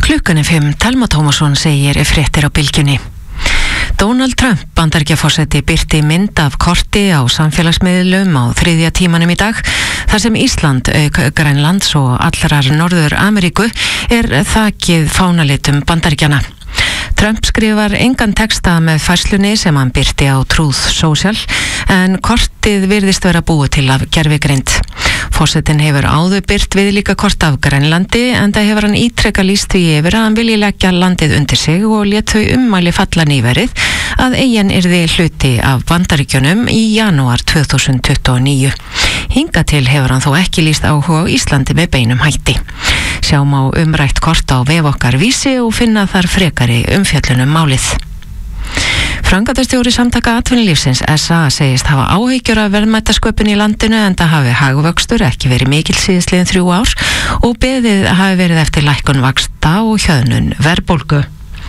Klukkan 5, Telma Tómasson segir fréttir á Bylgjunni. Donald Trump, Bandaríkjaforseti, birti mynd af korti á samfélagsmiðlum á 3. tímanum í dag, þar sem Ísland, auk Grænlands og allrar Norður Ameríku þakið fánalitum Bandaríkjanna. Trump skrifar engan texta með færslunni sem hann birti á Truth Social, en kortið virðist vera búið til af gervigreind. Forsetinn hefur áður birt viðlíka kort af Grænlandi, enda hefur hann ítrekað lýst því yfir að hann vilji leggja landið undir sig og lét þau ummæli falla nýverið að eyjan yrði hluti af Bandaríkjunum í janúar 2029. Hingað til hefur hann þó ekki lýst áhuga á Íslandi með beinum hætti. Sjáum á umrætt kort á vef okkar Vísi og finna þar frekari umfjöllun málið. Framkvæmdastjóri Samtaka atvinnulífsins SA segist hafa áhyggjur af verðmætasköpun í landinu, enda hafi hagvöxtur ekki verið mikill síðastliðin 3 ár og beðið hafi verið eftir lækkun vaxta og hjöðnun verðbólgu.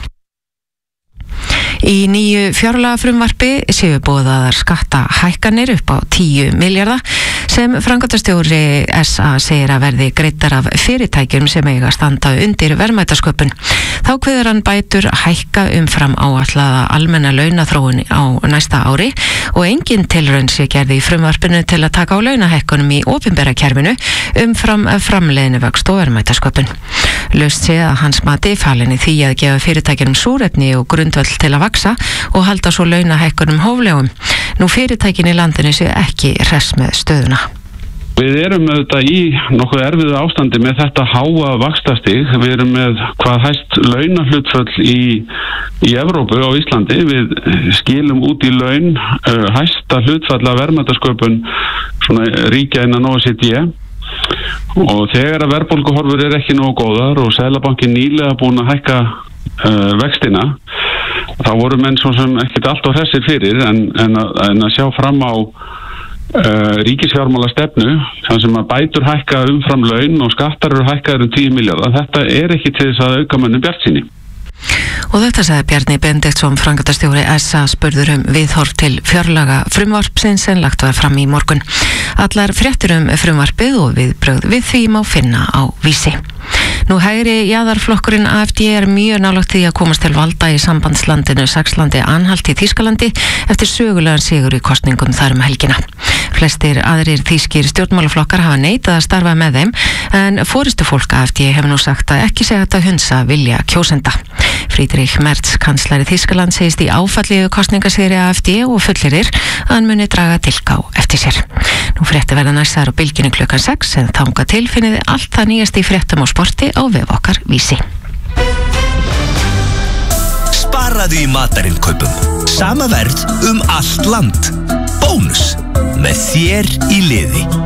Í nýju fjárlagafrumvarpi séu boðaðar skattahækkanir upp á 10 milljarða sem framkvæmdastjóri SA segir að verði greiddar af fyrirtækjum sem eiga standa undir verðmætasköpun. Þá kveður hann bætur hækka umfram áætlaða almenna launaþróun á næsta ári og engin tilraun sé gerð í frumvarpinu til að taka á launahækkunum í opinbera kerfinu umfram framleiðni vöxt og verðmætasköpun. Laust sé að hans mati falin í því að gefa fyrirtækjunum súrefni og grundvöll til að vaksa og halda svo launahækkunum hóflegum. Nú fyrirtækin í landinu sé ekki hress með stöðuna. Við erum auðvitað í nokkuð erfiðu ástandi með þetta háa vaxtastig. Við erum með hvað hæst launahlutföll í Evrópu og Íslandi. Við skilum út í laun hæsta hlutfall af verðmætasköpun svona ríkja innan OECD. Og þegar að verðbólguhorfur ekki nógu góðar og Seðlabankinn nýlega búin að hækka vextina, þá voru menn svo sem ekkert allt á hressir fyrir en að sjá fram á ríkisfjármála stefnu þar sem að bætur hækka umfram laun og skattar eru hækkaður 10 milljarða. Þetta ekki til þess að auka mönnum bjartsýni. Og þetta sagði Bjarni Benediktsson, framkvæmdastjóri SA, spurður viðhorf til fjárlaga frumvarpsins sem lagt var fram í morgun. Allar fréttir frumvarpið og viðbrögð við því má finna á Vísi. Nú hægri jaðarflokkurinn AfD mjög nálægt því að komast til valda í sambandslandinu Saxlandi Anhalt í Þýskalandi eftir sögulegan sigur í kosningum þar helgina. Flestir aðrir þýskir stjórnmálaflokkar hafa neitað að starfa með þeim, en forystufólk AfD hefur nú sagt að ekki sé hægt að hunsa vilja kjósenda. Friedrich Merz, kanslari Þýskaland, segist í áfalli yfir kosningasigri AfD og fullirir að hann muni draga dilk á eftir sér. Nú fréttir verða næstar á Bylgjunni klukkan 6, en þangað til finniði allt það nýjast í fréttum og sporti á vef okkar Vísi. Sparaðu í matarinkaupum. Sama verð allt land. Bónus. Með þér í liði.